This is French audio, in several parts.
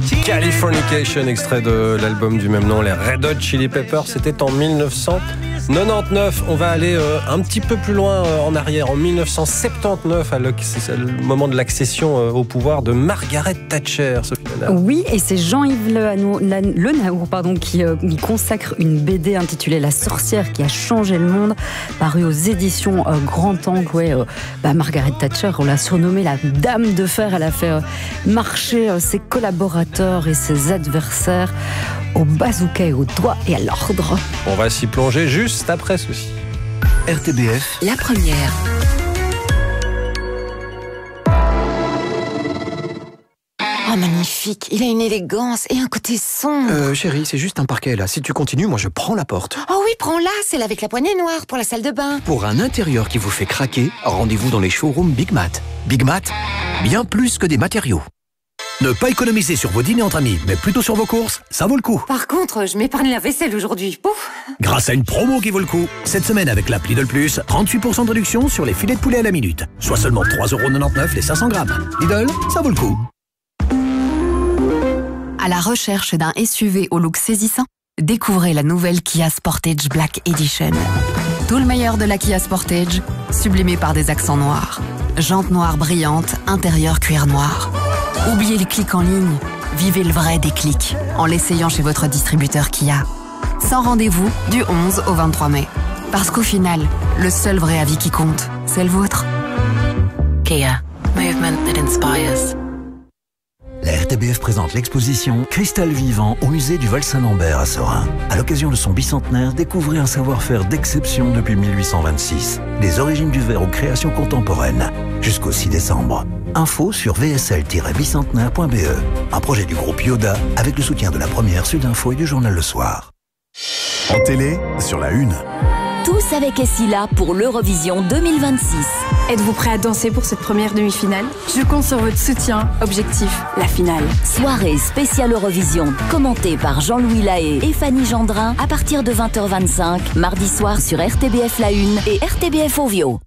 Californication, extrait de l'album du même nom, les Red Hot Chili Peppers, c'était en 1999. On va aller un petit peu plus loin en arrière, en 1979, c'est le moment de l'accession au pouvoir de Margaret Thatcher. Oui, et c'est Jean-Yves Le Naour qui consacre une BD intitulée La sorcière qui a changé le monde, parue aux éditions Grand Angle. Ouais, Margaret Thatcher, on l'a surnommée la Dame de Fer. Elle a fait marcher ses collaborateurs et ses adversaires au bazooka et au doigt et à l'ordre. On va s'y plonger juste après ceci. RTBF, la première. Oh, magnifique, il a une élégance et un côté sombre. Chérie, c'est juste un parquet là. Si tu continues, moi je prends la porte. Oh oui, prends-la, celle avec la poignée noire pour la salle de bain. Pour un intérieur qui vous fait craquer, rendez-vous dans les showrooms Big Mat. Big Mat, bien plus que des matériaux. Ne pas économiser sur vos dîners entre amis, mais plutôt sur vos courses, ça vaut le coup. Par contre, je m'épargne la vaisselle aujourd'hui. Pouf. Grâce à une promo qui vaut le coup. Cette semaine avec l'app Lidl Plus, 38% de réduction sur les filets de poulet à la minute. Soit seulement 3,99€ les 500 grammes. Lidl, ça vaut le coup. À la recherche d'un SUV au look saisissant, découvrez la nouvelle Kia Sportage Black Edition. Tout le meilleur de la Kia Sportage, sublimé par des accents noirs. Jantes noires brillantes, intérieur cuir noir. Oubliez les clics en ligne, vivez le vrai déclic en l'essayant chez votre distributeur Kia. Sans rendez-vous, du 11 au 23 mai. Parce qu'au final, le seul vrai avis qui compte, c'est le vôtre. Kia, movement that inspires. La RTBF présente l'exposition Cristal vivant au musée du Val-Saint-Lambert à Sorin. À l'occasion de son bicentenaire, découvrez un savoir-faire d'exception depuis 1826. Des origines du verre aux créations contemporaines. Jusqu'au 6 décembre. Info sur vsl-bicentenaire.be. Un projet du groupe Yoda avec le soutien de la Première, Sud Info et du journal Le Soir. En télé, sur la Une. Tous avec Essila pour l'Eurovision 2026. Êtes-vous prêt à danser pour cette première demi-finale? Je compte sur votre soutien. Objectif, la finale. Soirée spéciale Eurovision, commentée par Jean-Louis Lahaye et Fanny Gendrin à partir de 20h25, mardi soir sur RTBF La Une et RTBF Ovio.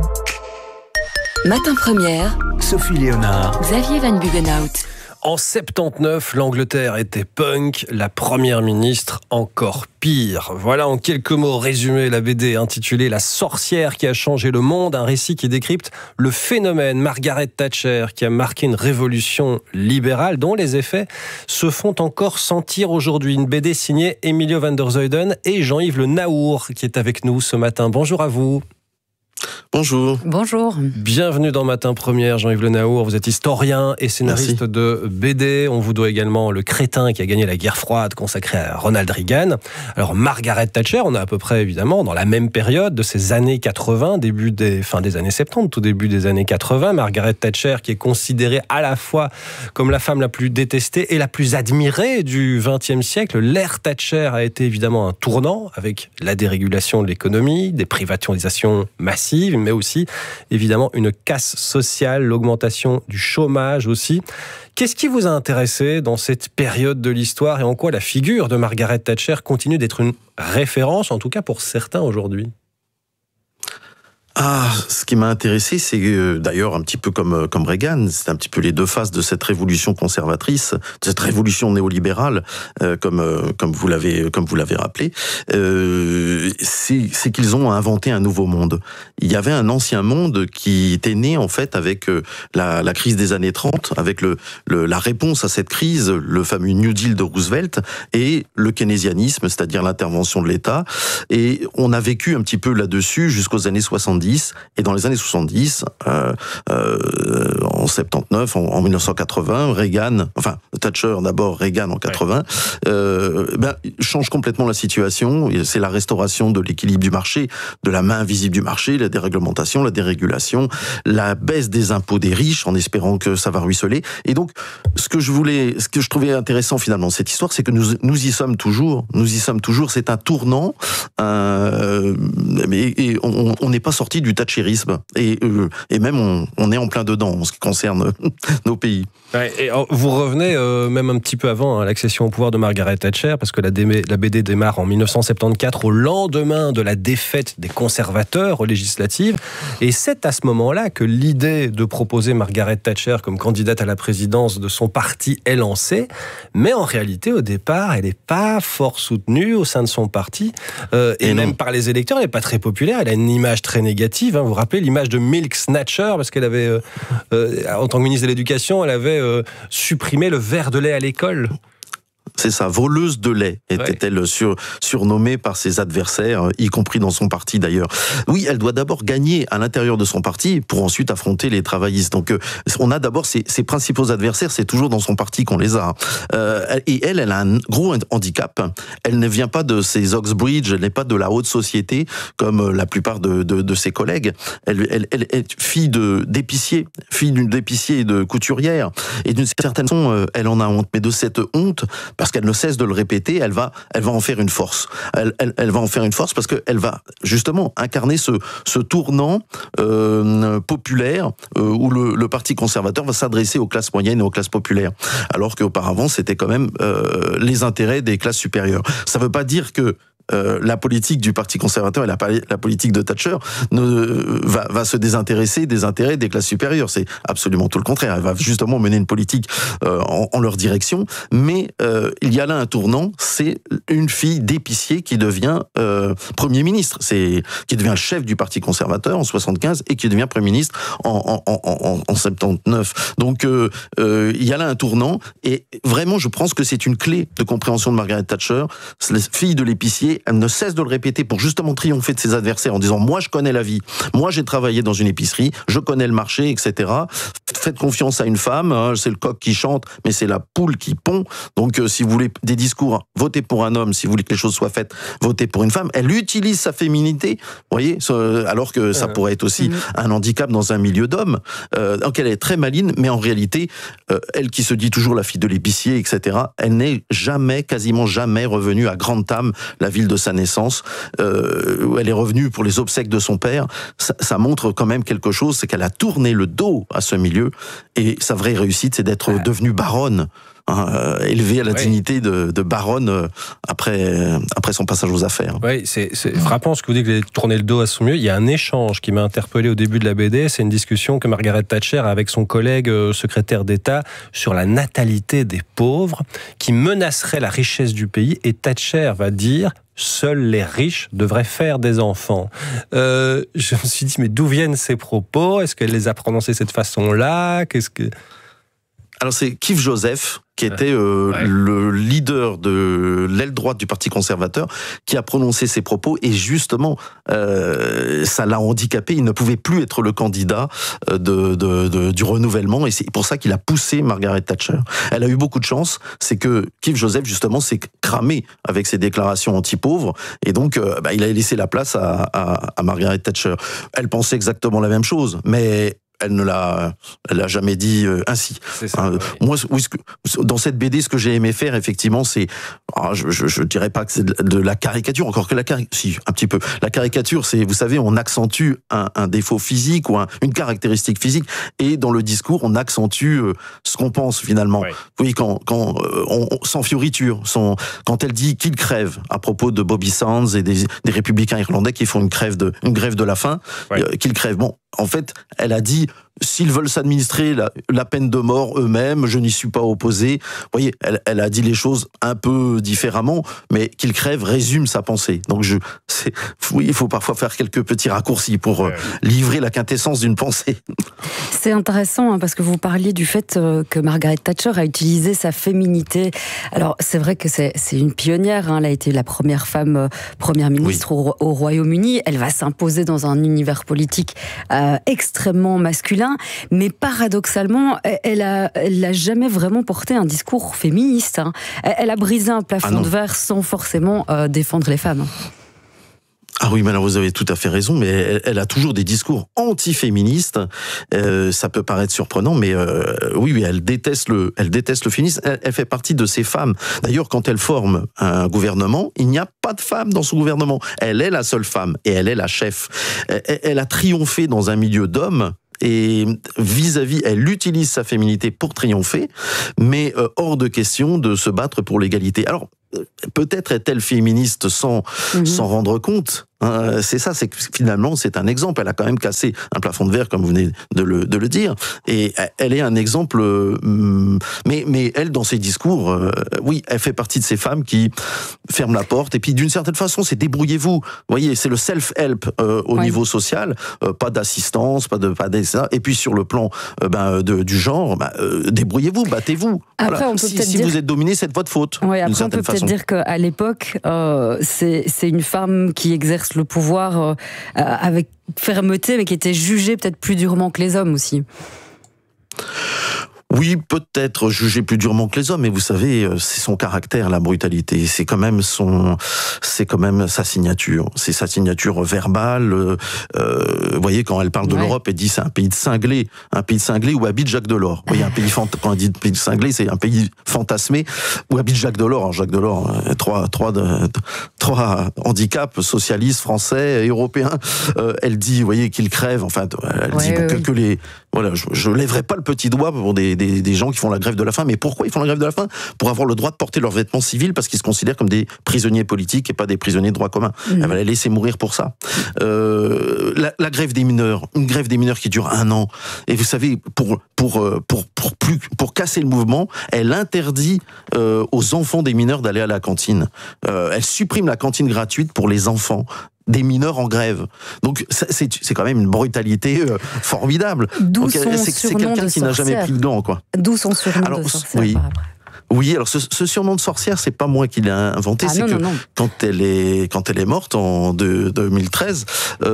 Matin première, Sophie Léonard, Xavier Van Bugenhout. En 79, l'Angleterre était punk, la première ministre encore pire. Voilà en quelques mots résumé la BD intitulée La sorcière qui a changé le monde, un récit qui décrypte le phénomène Margaret Thatcher qui a marqué une révolution libérale dont les effets se font encore sentir aujourd'hui. Une BD signée Emilio van der Zuyden et Jean-Yves Le Naour qui est avec nous ce matin. Bonjour à vous. Bonjour. Bonjour. Bienvenue dans Matin Première, Jean-Yves Le Naour. Vous êtes historien et scénariste de BD. On vous doit également Le Crétin qui a gagné la guerre froide consacré à Ronald Reagan. Alors Margaret Thatcher, on est à peu près évidemment dans la même période de ces années 80, fin des années 70, tout début des années 80. Margaret Thatcher qui est considérée à la fois comme la femme la plus détestée et la plus admirée du XXe siècle. L'ère Thatcher a été évidemment un tournant avec la dérégulation de l'économie, des privatisations massives, mais aussi, évidemment, une casse sociale, l'augmentation du chômage aussi. Qu'est-ce qui vous a intéressé dans cette période de l'histoire et en quoi la figure de Margaret Thatcher continue d'être une référence, en tout cas pour certains aujourd'hui ? Ce qui m'a intéressé, c'est d'ailleurs un petit peu comme Reagan, c'est un petit peu les deux faces de cette révolution conservatrice, de cette révolution néolibérale, comme vous l'avez rappelé. C'est qu'ils ont inventé un nouveau monde. Il y avait un ancien monde qui était né en fait avec la crise des années 30, avec la réponse à cette crise, le fameux New Deal de Roosevelt et le keynésianisme, c'est-à-dire l'intervention de l'État. Et on a vécu un petit peu là-dessus jusqu'aux années 70. Et dans les années 70, en 79, en 1980, Thatcher d'abord, Reagan en 80, change complètement la situation. C'est la restauration de l'équilibre du marché, de la main invisible du marché, la déréglementation, la dérégulation, la baisse des impôts des riches, en espérant que ça va ruisseler. Et donc, ce que je trouvais intéressant finalement dans cette histoire, c'est que nous y sommes toujours. C'est un tournant, et on n'est pas sorti sorti du thatcherisme. Et même, on est en plein dedans en ce qui concerne nos pays. Ouais, et vous revenez même un petit peu avant l'accession au pouvoir de Margaret Thatcher, parce que la BD démarre en 1974, au lendemain de la défaite des conservateurs aux législatives. Et c'est à ce moment-là que l'idée de proposer Margaret Thatcher comme candidate à la présidence de son parti est lancée. Mais en réalité, au départ, elle n'est pas fort soutenue au sein de son parti. Et même par les électeurs, elle n'est pas très populaire. Elle a une image très négative. Vous vous rappelez l'image de Milk Snatcher, parce qu'elle avait, en tant que ministre de l'Éducation, elle avait supprimé le verre de lait à l'école. C'est ça, voleuse de lait, était-elle surnommée par ses adversaires, y compris dans son parti d'ailleurs. Oui, elle doit d'abord gagner à l'intérieur de son parti pour ensuite affronter les travaillistes. Donc on a d'abord ses principaux adversaires, c'est toujours dans son parti qu'on les a. Et elle a un gros handicap. Elle ne vient pas de ces Oxbridge, elle n'est pas de la haute société comme la plupart de ses collègues. Elle est fille d'épicier, fille d'épicier et de couturière. Et d'une certaine façon, elle en a honte. Mais de cette honte, parce qu'elle ne cesse de le répéter, elle va en faire une force. Elle va en faire une force parce qu'elle va justement incarner ce tournant populaire où le Parti conservateur va s'adresser aux classes moyennes et aux classes populaires. Alors qu'auparavant, c'était quand même les intérêts des classes supérieures. Ça ne veut pas dire que la politique du Parti conservateur et la politique de Thatcher va se désintéresser des intérêts des classes supérieures. C'est absolument tout le contraire. Elle va justement mener une politique en leur direction. Mais il y a là un tournant, c'est une fille d'épicier qui devient Premier ministre. Qui devient chef du Parti conservateur en 75 et qui devient Premier ministre en 79. Donc il y a là un tournant et vraiment je pense que c'est une clé de compréhension de Margaret Thatcher. La fille de l'épicier, elle ne cesse de le répéter pour justement triompher de ses adversaires en disant « Moi, je connais la vie. Moi, j'ai travaillé dans une épicerie. Je connais le marché, etc. » Faites confiance à une femme. Hein, c'est le coq qui chante, mais c'est la poule qui pond. Donc, si vous voulez des discours, votez pour un homme. Si vous voulez que les choses soient faites, votez pour une femme. Elle utilise sa féminité, voyez, alors que ça pourrait être aussi un handicap dans un milieu d'hommes. Donc, elle est très maligne, mais en réalité, elle qui se dit toujours la fille de l'épicier, etc., elle n'est jamais, quasiment jamais revenue à Grantham, la ville de sa naissance, où elle est revenue pour les obsèques de son père. Ça montre quand même quelque chose, c'est qu'elle a tourné le dos à ce milieu, et sa vraie réussite, c'est d'être devenue baronne, élevée à la dignité de baronne après son passage aux affaires. Oui, c'est frappant ce que vous dites, que vous avez tourné le dos à son milieu. Il y a un échange qui m'a interpellé au début de la BD, c'est une discussion que Margaret Thatcher a avec son collègue secrétaire d'État sur la natalité des pauvres, qui menacerait la richesse du pays, et Thatcher va dire « Seuls les riches devraient faire des enfants ». Je me suis dit, mais d'où viennent ces propos? Est-ce qu'elle les a prononcés de cette façon-là? Alors c'est Keith Joseph, qui était le leader de l'aile droite du Parti conservateur, qui a prononcé ces propos, et justement, ça l'a handicapé. Il ne pouvait plus être le candidat du renouvellement, et c'est pour ça qu'il a poussé Margaret Thatcher. Elle a eu beaucoup de chance, c'est que Keith Joseph, justement, s'est cramé avec ses déclarations anti-pauvres, et donc il a laissé la place à Margaret Thatcher. Elle pensait exactement la même chose, mais elle l'a jamais dit ainsi. Ça, moi, dans cette BD, ce que j'ai aimé faire, effectivement, c'est, je dirais pas que c'est de la caricature, encore que si, un petit peu. La caricature, c'est, vous savez, on accentue un défaut physique ou une caractéristique physique, et dans le discours, on accentue ce qu'on pense finalement. Ouais. Vous voyez, sans fioriture, quand elle dit qu'il crève à propos de Bobby Sands et des républicains irlandais qui font une grève de la faim, qu'ils crèvent. Bon, en fait, elle a dit, s'ils veulent s'administrer la peine de mort eux-mêmes, je n'y suis pas opposé. Vous voyez, elle a dit les choses un peu différemment, mais qu'il crève résume sa pensée. Donc oui, il faut parfois faire quelques petits raccourcis pour livrer la quintessence d'une pensée. C'est intéressant parce que vous parliez du fait que Margaret Thatcher a utilisé sa féminité. Alors c'est vrai que c'est une pionnière, elle a été la première femme première ministre au Royaume-Uni. Elle va s'imposer dans un univers politique extrêmement masculin, mais paradoxalement, elle a jamais vraiment porté un discours féministe. Elle a brisé un plafond de verre sans forcément défendre les femmes. Ah oui, mais alors vous avez tout à fait raison, mais elle a toujours des discours anti-féministes. Ça peut paraître surprenant, mais oui, elle déteste le féminisme. Elle fait partie de ces femmes. D'ailleurs, quand elle forme un gouvernement, il n'y a pas de femme dans son gouvernement. Elle est la seule femme et elle est la chef. Elle a triomphé dans un milieu d'hommes. Et vis-à-vis, elle utilise sa féminité pour triompher, mais hors de question de se battre pour l'égalité. Alors, peut-être est-elle féministe sans rendre compte. C'est ça, c'est que finalement, c'est un exemple. Elle a quand même cassé un plafond de verre, comme vous venez de le dire. Et elle est un exemple. Mais elle, dans ses discours, oui, elle fait partie de ces femmes qui ferment la porte. Et puis, d'une certaine façon, c'est débrouillez-vous. Vous voyez, c'est le self-help au niveau social. Pas d'assistance, pas d'essai. Et puis, sur le plan du genre, débrouillez-vous, battez-vous. Après, voilà. on peut Si vous êtes dominé, c'est de votre faute. Oui, après, on peut peut-être dire qu'à l'époque, c'est une femme qui exerce le pouvoir avec fermeté, mais qui était jugée peut-être plus durement que les hommes aussi. Oui, peut-être jugé plus durement que les hommes, mais vous savez, c'est son caractère, la brutalité. C'est quand même sa signature. C'est sa signature verbale. Vous voyez, quand elle parle de l'Europe, elle dit c'est un pays de cinglés où habite Jacques Delors. Vous voyez, quand elle dit pays de cinglés, c'est un pays fantasmé où habite Jacques Delors. Alors, Jacques Delors, trois handicaps, socialistes, français et européens. Elle dit, vous voyez, qu'il crève. Enfin, elle dit que les... Voilà, je lèverai pas le petit doigt pour des gens qui font la grève de la faim. Mais pourquoi ils font la grève de la faim ? Pour avoir le droit de porter leurs vêtements civils, parce qu'ils se considèrent comme des prisonniers politiques et pas des prisonniers de droit commun. Elle va les laisser mourir pour ça. La grève des mineurs, une grève des mineurs qui dure 1 an. Et vous savez, pour casser le mouvement, elle interdit aux enfants des mineurs d'aller à la cantine. Elle supprime la cantine gratuite pour les enfants des mineurs en grève. Donc c'est quand même une brutalité formidable. D'où c'est quelqu'un qui n'a jamais pris le gant, quoi. D'où son surnom de sorcière. Oui. Oui, alors ce surnom de sorcière, c'est pas moi qui l'ai inventé, quand elle est morte en 2013,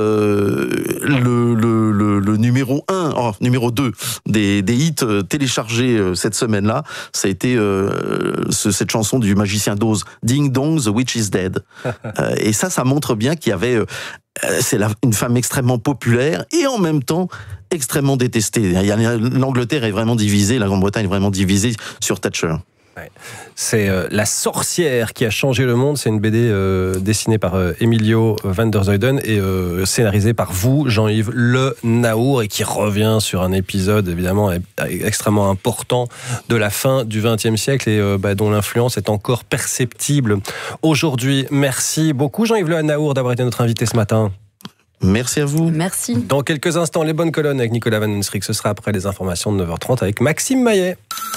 le numéro 2 des hits téléchargés cette semaine-là, ça a été cette chanson du magicien d'Oz, Ding Dong, The Witch is Dead. Et ça montre bien qu'il y avait une femme extrêmement populaire et en même temps extrêmement détestée. L'Angleterre est vraiment divisée, la Grande-Bretagne est vraiment divisée sur Thatcher. C'est La sorcière qui a changé le monde. C'est une BD dessinée par Emilio van der Zuyden et scénarisée par vous, Jean-Yves Le Naour, et qui revient sur un épisode évidemment extrêmement important de la fin du XXe siècle et dont l'influence est encore perceptible aujourd'hui. Merci beaucoup Jean-Yves Le Naour d'avoir été notre invité ce matin. Merci à vous. Merci. Dans quelques instants, les bonnes colonnes avec Nicolas Van Ensrik. Ce sera après les informations de 9h30 avec Maxime Maillet.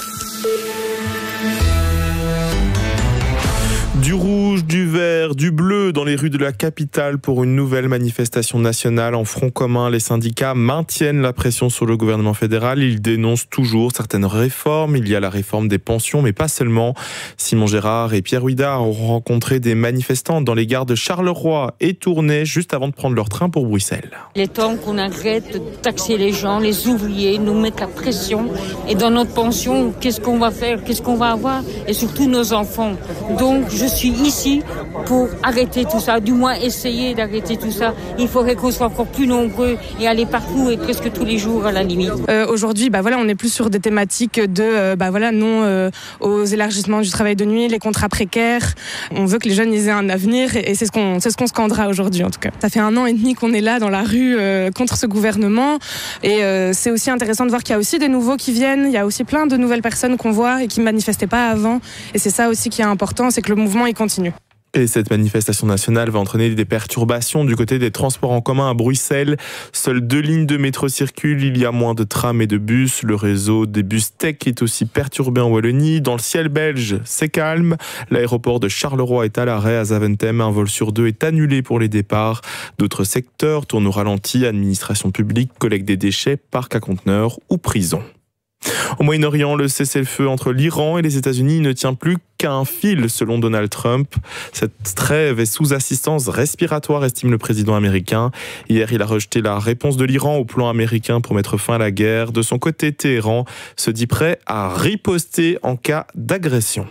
Du rouge, du vert, du bleu dans les rues de la capitale pour une nouvelle manifestation nationale en front commun. Les syndicats maintiennent la pression sur le gouvernement fédéral. Ils dénoncent toujours certaines réformes. Il y a la réforme des pensions, mais pas seulement. Simon Gérard et Pierre Huydard ont rencontré des manifestants dans les gares de Charleroi et Tournai juste avant de prendre leur train pour Bruxelles. Il est temps qu'on arrête de taxer les gens, les ouvriers, nous mettre la pression. Et dans notre pension, qu'est-ce qu'on va faire ? Qu'est-ce qu'on va avoir ? Et surtout nos enfants. Donc je suis ici pour arrêter tout ça, du moins essayer d'arrêter tout ça. Il faudrait qu'on soit encore plus nombreux et aller partout et presque tous les jours à la limite. Aujourd'hui, on est plus sur des thématiques de non aux élargissements du travail de nuit, les contrats précaires. On veut que les jeunes aient un avenir et c'est ce qu'on scandera aujourd'hui en tout cas. Ça fait 1 an et demi qu'on est là dans la rue contre ce gouvernement et c'est aussi intéressant de voir qu'il y a aussi des nouveaux qui viennent. Il y a aussi plein de nouvelles personnes qu'on voit et qui ne manifestaient pas avant. Et c'est ça aussi qui est important, c'est que le mouvement il continue. Et cette manifestation nationale va entraîner des perturbations du côté des transports en commun à Bruxelles. Seules 2 lignes de métro circulent, il y a moins de trams et de bus. Le réseau des bus tech est aussi perturbé en Wallonie. Dans le ciel belge, c'est calme. L'aéroport de Charleroi est à l'arrêt. À Zaventem, un vol sur 2 est annulé pour les départs. D'autres secteurs tournent au ralenti, administration publique, collecte des déchets, parc à conteneurs ou prison. Au Moyen-Orient, le cessez-le-feu entre l'Iran et les États-Unis ne tient plus qu'à un fil, selon Donald Trump. Cette trêve est sous assistance respiratoire, estime le président américain. Hier, il a rejeté la réponse de l'Iran au plan américain pour mettre fin à la guerre. De son côté, Téhéran se dit prêt à riposter en cas d'agression.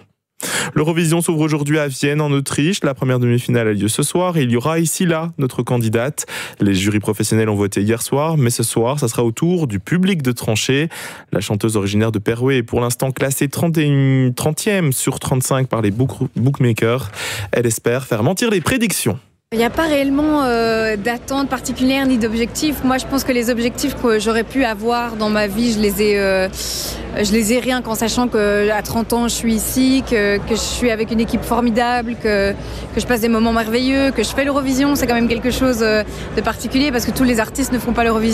L'Eurovision s'ouvre aujourd'hui à Vienne, en Autriche. La première demi-finale a lieu ce soir et il y aura ici là notre candidate. Les jurys professionnels ont voté hier soir, mais ce soir, ça sera au tour du public de trancher. La chanteuse originaire de Perouet est pour l'instant classée 30e sur 35 par les bookmakers. Elle espère faire mentir les prédictions. Il n'y a pas réellement d'attente particulière ni d'objectifs. Moi, je pense que les objectifs que j'aurais pu avoir dans ma vie, je les ai rien qu'en sachant qu'à 30 ans, je suis ici, que je suis avec une équipe formidable, que je passe des moments merveilleux, que je fais l'Eurovision. C'est quand même quelque chose de particulier parce que tous les artistes ne font pas l'Eurovision.